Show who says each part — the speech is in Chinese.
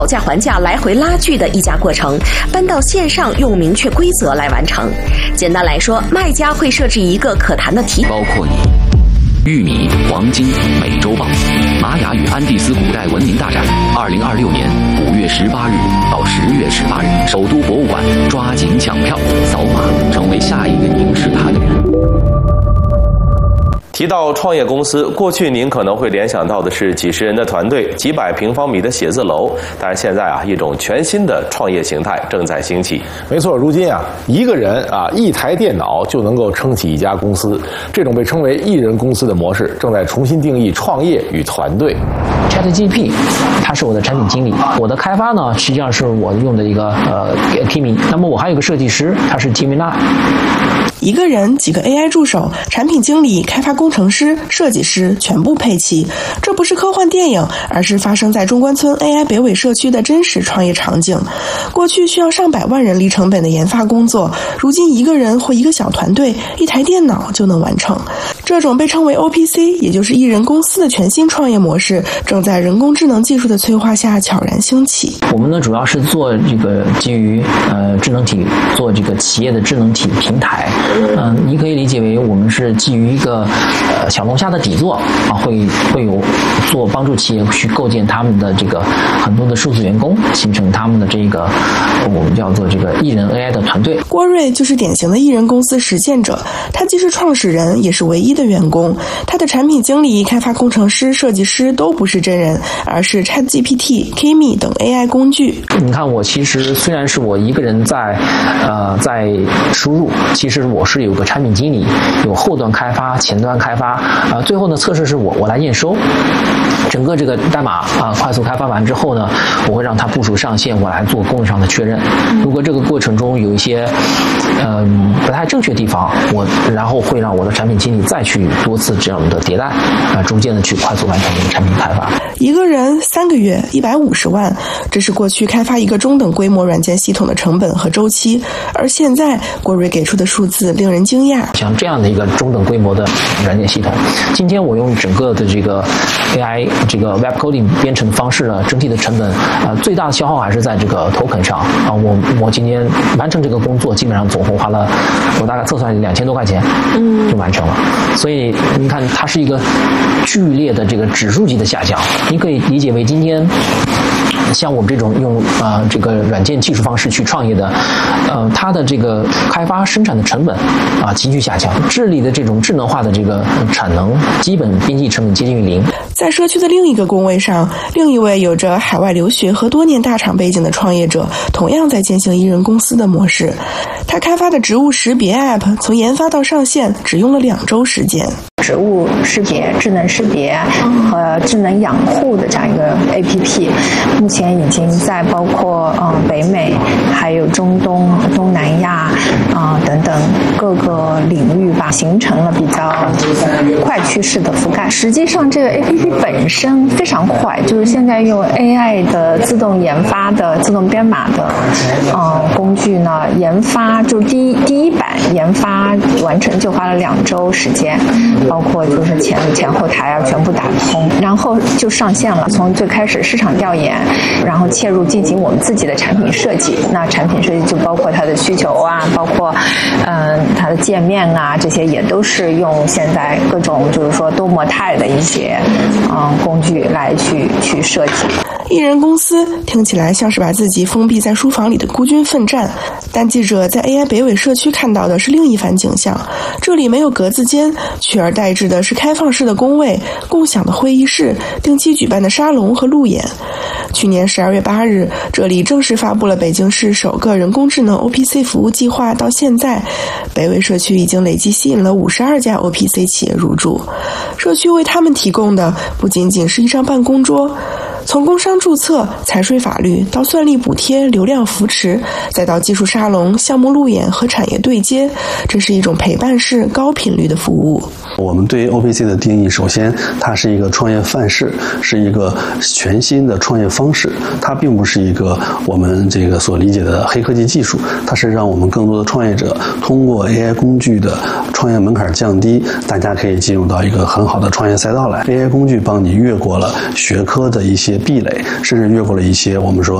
Speaker 1: 讨价还价来回拉锯的议价过程搬到线上，用明确规则来完成。简单来说，卖家会设置一个可谈的题，
Speaker 2: 包括玉米、黄金、美洲豹、玛雅与安第斯古代文明大展，2026年5月18日到10月18日，首都博物馆，抓紧抢票，扫码成为下一个凝视它的人。
Speaker 3: 提到创业公司，过去您可能会联想到的是几十人的团队、几百平方米的写字楼，但是现在一种全新的创业形态正在兴起。
Speaker 4: 没错，如今一个人一台电脑就能够撑起一家公司，这种被称为一人公司的模式正在重新定义创业与团队。
Speaker 5: ChatGPT， 它是我的产品经理，我的开发呢，实际上是我用的一个Kimi， 那么我还有一个设计师，他是 Gemini。
Speaker 6: 一个人几个 AI 助手，产品经理、开发工程师、设计师全部配齐。这不是科幻电影，而是发生在中关村 AI 北纬社区的真实创业场景。过去需要上百万人力成本的研发工作，如今一个人或一个小团队、一台电脑就能完成。这种被称为 OPC， 也就是一人公司的全新创业模式，正在人工智能技术的催化下悄然兴起。
Speaker 5: 我们呢，主要是做这个基于智能体，做这个企业的智能体平台。你可以理解为我们是基于一个小龙虾的底座会有做帮助企业去构建他们的这个很多的数字员工，形成他们的这个我们叫做这个一人 AI 的团队。
Speaker 6: 郭瑞就是典型的一人公司实践者，他既是创始人，也是唯一的员工。他的产品经理、开发工程师、设计师都不是真人，而是 ChatGPT、Kimi 等 AI 工具。
Speaker 5: 你看，我其实虽然是我一个人在输入，其实我是有个产品经理，有后端开发、前端开发，最后呢测试是我来验收。整个这个代码快速开发完之后呢，我会让它部署上线，我来做功能上的确认。如果这个过程中有一些不太正确的地方，然后会让我的产品经理再去多次这样的迭代，逐渐的去快速完成这个产品开发。
Speaker 6: 一个人3个月150万，这是过去开发一个中等规模软件系统的成本和周期，而现在郭瑞给出的数字令人惊讶。
Speaker 5: 像这样的一个中等规模的软件系统，今天我用整个的这个 AI 这个 Web Coding 编程的方式呢，整体的成本最大的消耗还是在这个 token 上我今天完成这个工作，基本上总共花了我大概测算2000多块钱，就完成了。所以你看，它是一个剧烈的这个指数级的下降。你可以理解为今天像我们这种用这个软件技术方式去创业的，它的这个开发生产的成本急剧下降，治理的这种智能化的这个产能，基本边际成本接近于0。
Speaker 6: 在社区的另一个工位上，另一位有着海外留学和多年大厂背景的创业者，同样在践行一人公司的模式。他开发的植物识别 App 从研发到上线只用了2周时间。
Speaker 7: 植物识别、智能识别和智能养护的这样一个 APP， 目前已经在包括北美、还有中东、东南亚等等各个领域吧，形成了比较快趋势的覆盖。实际上，这个 APP 本身非常快，就是现在用 AI 的自动研发的自动编码的工具呢，研发就是第一版研发完成就花了2周时间。包括就是前后台全部打通，然后就上线了。从最开始市场调研，然后切入进行我们自己的产品设计。那产品设计就包括它的需求包括它的界面这些也都是用现在各种就是说多模态的一些工具来去设计。
Speaker 6: 一人公司听起来像是把自己封闭在书房里的孤军奋战，但记者在 AI 北纬社区看到的是另一番景象。这里没有格子间，取而代之的是开放式的工位、共享的会议室、定期举办的沙龙和路演。去年12月8日，这里正式发布了北京市首个人工智能 OPC 服务计划，到现在，北纬社区已经累计吸引了52家 OPC 企业入驻。社区为他们提供的不仅仅是一张办公桌，从工商注册、财税法律到算力补贴、流量扶持，再到技术沙龙、项目路演和产业对接，这是一种陪伴式高频率的服务。
Speaker 8: 我们对于 OPC 的定义，首先它是一个创业范式，是一个全新的创业方式，它并不是一个我们这个所理解的黑科技技术，它是让我们更多的创业者通过 AI 工具的创业门槛降低，大家可以进入到一个很好的创业赛道来。AI 工具帮你越过了学科的一些壁垒，甚至越过了一些我们说